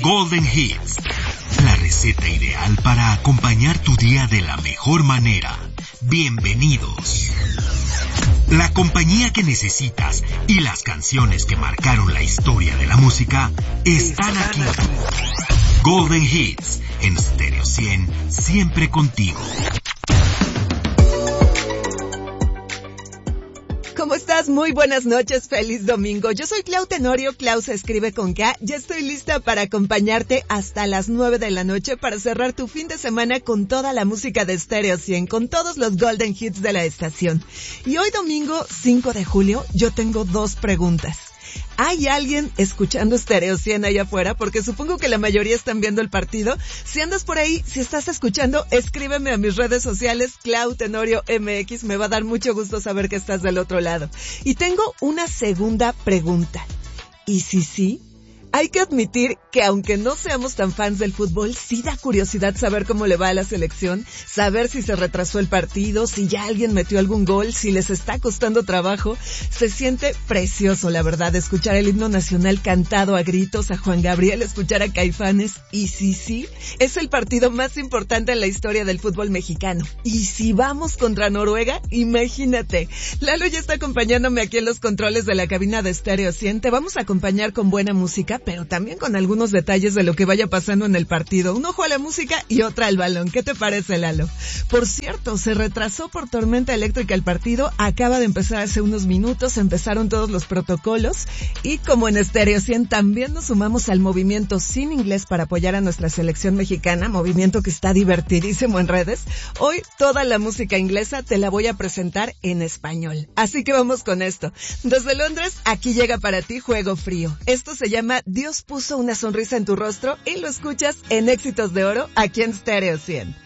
Golden Hits, la receta ideal para acompañar tu día de la mejor manera. Bienvenidos. La compañía que necesitas y las canciones que marcaron la historia de la música están aquí. Golden Hits, en Stereo 100, siempre contigo. ¿Cómo estás? Muy buenas noches, feliz domingo. Yo soy Clau Tenorio, Clau se escribe con K. Ya estoy lista para acompañarte hasta las 9 de la noche para cerrar tu fin de semana con toda la música de Stereo 100, con todos los Golden Hits de la estación. Y hoy domingo 5 de julio yo tengo 2 preguntas. ¿Hay alguien escuchando Stereo 100 allá afuera? Porque supongo que la mayoría están viendo el partido. Si andas por ahí, si estás escuchando, escríbeme a mis redes sociales, Clau Tenorio MX. Me va a dar mucho gusto saber que estás del otro lado. Y tengo una segunda pregunta. ¿Y si sí? Hay que admitir que aunque no seamos tan fans del fútbol, sí da curiosidad saber cómo le va a la selección, saber si se retrasó el partido, si ya alguien metió algún gol, si les está costando trabajo. Se siente precioso, la verdad, escuchar el himno nacional cantado a gritos, a Juan Gabriel, escuchar a Caifanes. Y sí, es el partido más importante en la historia del fútbol mexicano. Y si vamos contra Noruega, imagínate. Lalo ya está acompañándome aquí en los controles de la cabina de Stereo 100. Te vamos a acompañar con buena música, pero también con algunos detalles de lo que vaya pasando en el partido. Un ojo a la música y otra al balón. ¿Qué te parece, Lalo? Por cierto, se retrasó por tormenta eléctrica el partido. Acaba de empezar hace unos minutos. Empezaron todos los protocolos. Y como en Stereo 100 también nos sumamos al movimiento Sin Inglés para apoyar a nuestra selección mexicana. Movimiento que está divertidísimo en redes. Hoy toda la música inglesa te la voy a presentar en español. Así que vamos con esto. Desde Londres, aquí llega para ti Juego Frío. Esto se llama Dios puso una sonrisa en tu rostro y lo escuchas en Éxitos de Oro aquí en Stereo 100.